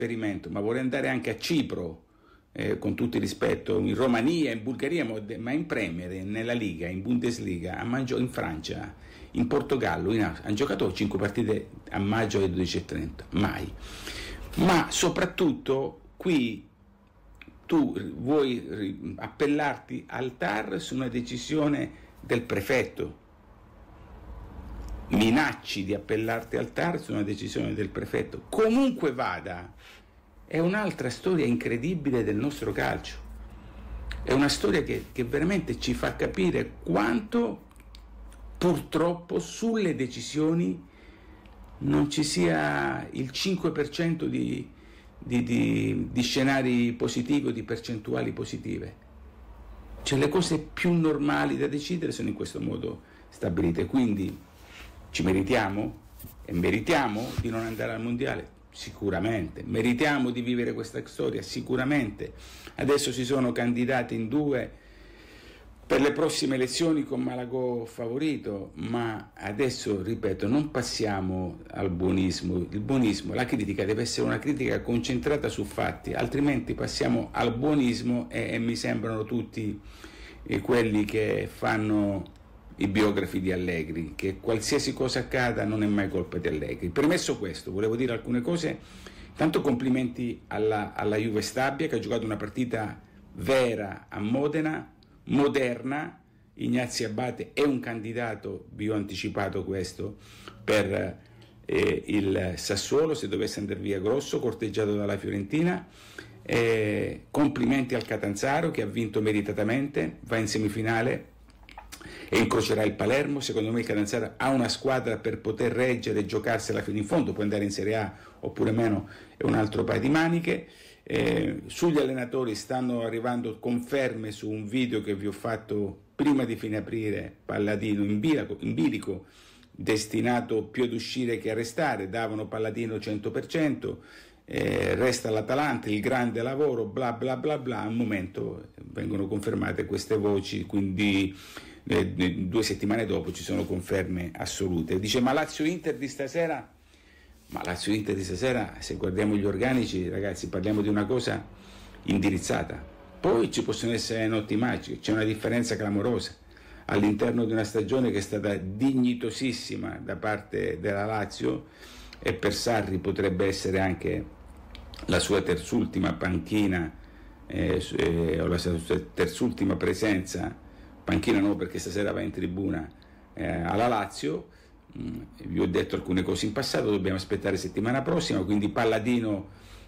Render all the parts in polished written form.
esperimento, ma vuole andare anche a Cipro, con tutto il rispetto, in Romania, in Bulgaria, ma in Premier, nella Liga, in Bundesliga, in Francia, in Portogallo, hanno giocato 5 partite a maggio alle 12:30, mai. Ma soprattutto qui tu vuoi appellarti al TAR su una decisione del prefetto, minacci di appellarti al TAR su una decisione del prefetto. Comunque vada, è un'altra storia incredibile del nostro calcio, è una storia che veramente ci fa capire quanto purtroppo sulle decisioni non ci sia il 5% di scenari positivi o di percentuali positive. Cioè le cose più normali da decidere sono in questo modo stabilite, quindi ci meritiamo e meritiamo di non andare al mondiale? Sicuramente. Meritiamo di vivere questa storia? Sicuramente. Adesso si sono candidati in 2 per le prossime elezioni con Malagò favorito, ma adesso, ripeto, non passiamo al buonismo. Il buonismo, la critica deve essere una critica concentrata su fatti, altrimenti passiamo al buonismo e mi sembrano tutti quelli che fanno i biografi di Allegri, che qualsiasi cosa accada non è mai colpa di Allegri. Premesso questo, volevo dire alcune cose. Tanto complimenti alla Juve Stabia, che ha giocato una partita vera a Modena, moderna. Ignazio Abate è un candidato, vi ho anticipato questo, per il Sassuolo se dovesse andare via Grosso, corteggiato dalla Fiorentina. Complimenti al Catanzaro, che ha vinto meritatamente, va in semifinale e incrocerà il Palermo. Secondo me il Catanzaro ha una squadra per poter reggere e giocarsela fino in fondo, può andare in Serie A oppure meno, è un altro paio di maniche. Sugli allenatori stanno arrivando conferme su un video che vi ho fatto prima di fine aprile. Palladino in bilico, destinato più ad uscire che a restare, davano Palladino 100%, resta l'Atalanta, il grande lavoro, bla bla bla bla. Al momento vengono confermate queste voci, quindi 2 settimane dopo ci sono conferme assolute. Dice: ma Lazio-Inter di stasera? Ma Lazio-Inter di stasera, se guardiamo gli organici, ragazzi, parliamo di una cosa indirizzata. Poi ci possono essere notti magiche, c'è una differenza clamorosa all'interno di una stagione che è stata dignitosissima da parte della Lazio, e per Sarri potrebbe essere anche la sua terzultima panchina o la sua terzultima presenza, panchina no perché stasera va in tribuna alla Lazio. Vi ho detto alcune cose in passato, dobbiamo aspettare settimana prossima, quindi Palladino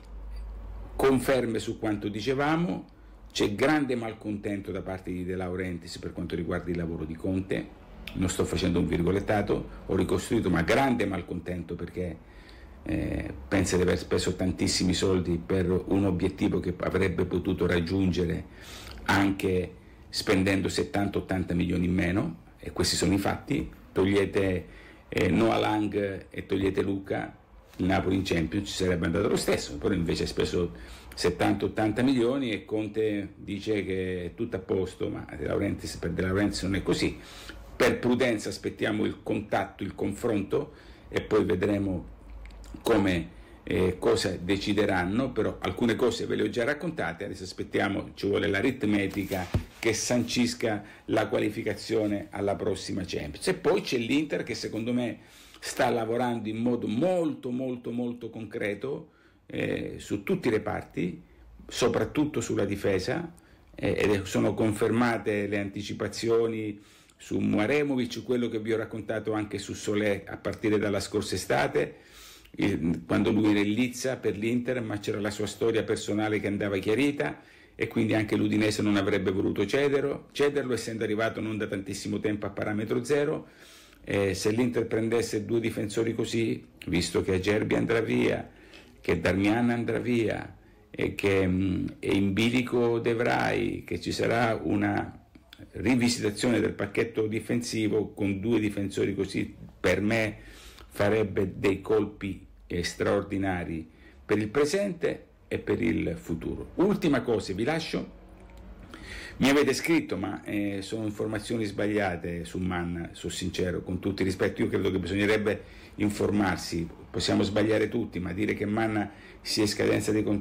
conferme su quanto dicevamo. C'è grande malcontento da parte di De Laurentiis per quanto riguarda il lavoro di Conte, non sto facendo un virgolettato, ho ricostruito, ma grande malcontento perché pensa di aver speso tantissimi soldi per un obiettivo che avrebbe potuto raggiungere anche spendendo 70-80 milioni in meno, e questi sono i fatti. Togliete Noah Lang e togliete Luca, il Napoli in Champions ci sarebbe andato lo stesso, però invece ha speso 70-80 milioni e Conte dice che è tutto a posto, ma per De Laurentiis non è così. Per prudenza aspettiamo il contatto, il confronto, e poi vedremo come cosa decideranno. Però alcune cose ve le ho già raccontate, adesso aspettiamo, ci vuole l'aritmetica che sancisca la qualificazione alla prossima Champions. E poi c'è l'Inter che secondo me sta lavorando in modo molto molto molto concreto su tutti i reparti, soprattutto sulla difesa, ed sono confermate le anticipazioni su Mwaremovic, quello che vi ho raccontato anche su Solé a partire dalla scorsa estate, quando lui era in Lizza per l'Inter, ma c'era la sua storia personale che andava chiarita, e quindi anche l'Udinese non avrebbe voluto cederlo, essendo arrivato non da tantissimo tempo a parametro zero. Se l'Inter prendesse 2 difensori così, visto che Acerbi andrà via, che Darmian andrà via e che è in bilico De Vrij, che ci sarà una rivisitazione del pacchetto difensivo con 2 difensori così, per me farebbe dei colpi straordinari per il presente e per il futuro. Ultima cosa, vi lascio. Mi avete scritto, ma sono informazioni sbagliate su Manna, sono sincero, con tutto il rispetto. Io credo che bisognerebbe informarsi. possiamo sbagliare tutti, ma dire che Manna sia in scadenza di contratto